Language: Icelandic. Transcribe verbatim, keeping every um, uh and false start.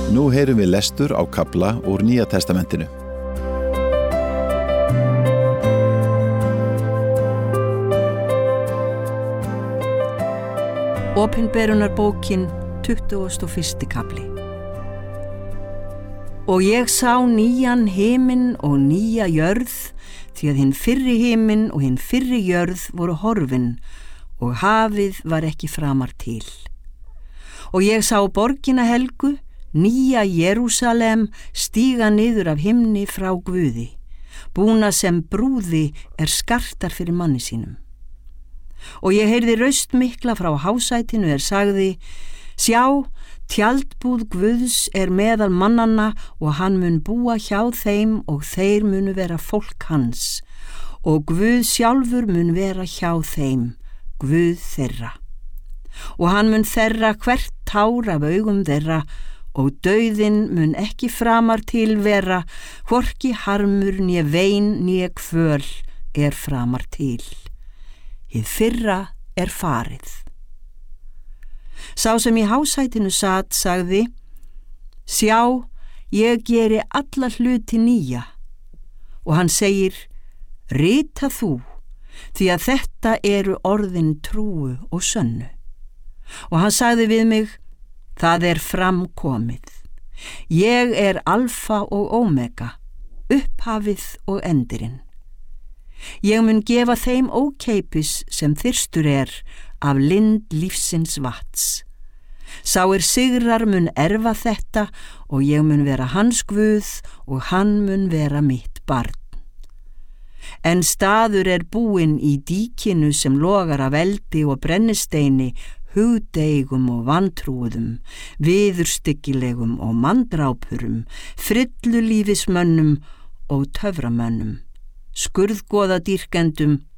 Nú heyrum við lestur á kafla úr Nýja testamentinu. Opinberunarbókin, tuttugasti og fyrsti kafli. Og ég sá nýjan himinn og nýja jörð, því að hinn fyrri himinn og hinn fyrri jörð voru horfin, og hafið var ekki framar til. Og ég sá borgina helgu, nýja Jerúsalem, stíga niður af himni frá Guði, búna sem brúði er skartar fyrir manni sínum. Og ég heyrði raust mikla frá hásætinu er sagði, sjá, tjaldbúð Guðs er meðal mannanna og hann mun búa hjá þeim og þeir munu vera fólk hans og Guð sjálfur mun vera hjá þeim, Guð þeirra. Og hann mun þerra hvert tár af augum þeirra og dauðinn mun ekki framar til vera, hvorki harmur né vein né kvöl er framar til. Hið fyrra er farið. Sá sem í hásætinu sat sagði, sjá, ég geri alla hluti nýja. Og hann segir, rita þú, því að þetta eru orðin trúu og sönnu. Og hann sagði við mig, það er framkomið. Ég er alfa og omega, upphafið og endirinn. Ég mun gefa þeim ókeipis sem þyrstur er af lind lífsins vats. Sá er sigrar mun erfa þetta og ég mun vera hans Guð og hann mun vera mitt barn. En staður er búinn í díkinu sem logar af eldi og brennisteini, hugdeigum og vantrúðum, viðurstyggilegum og manndrápurum, frillulífismönnum og töframönnum, skurðgoðadýrkendum